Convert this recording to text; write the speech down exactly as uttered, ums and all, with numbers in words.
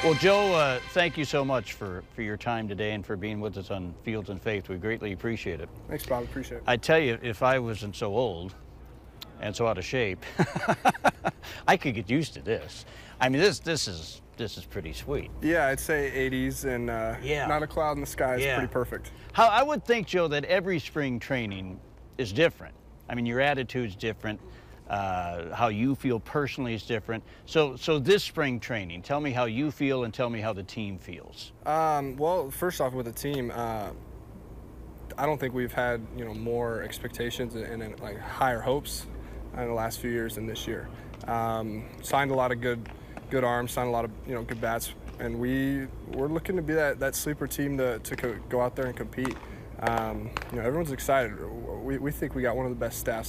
Well, Joe, uh, thank you so much for, for your time today and for being with us on Fields and Faith. We greatly appreciate it. Thanks, Bob. Appreciate it. I tell you, if I wasn't so old and so out of shape, I could get used to this. I mean, this this is this is pretty sweet. Yeah, I'd say eighties and uh, Yeah. not a cloud in the sky is Yeah. pretty perfect. How I would think, Joe, that every spring training is different. I mean, your attitude's different. Uh, how you feel personally is different. So, so this spring training, tell me how you feel and tell me how the team feels. Um, well, first off, with the team, uh, I don't think we've had you know more expectations and, and like higher hopes in the last few years than this year. Um, signed a lot of good, good arms, signed a lot of you know good bats, and we we're looking to be that, that sleeper team to to co- go out there and compete. Um, you know, everyone's excited. We we think we got one of the best staffs